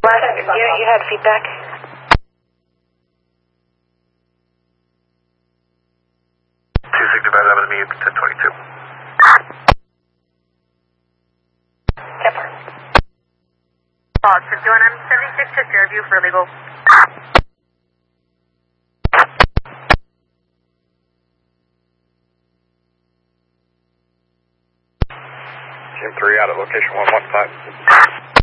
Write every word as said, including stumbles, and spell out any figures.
you, you had feedback? two sixty-five, I'm going to meet ten twenty-two. Kepler. Log fifty-one, I'm seventy-six to Fairview for legal. Jim three out at location one one five.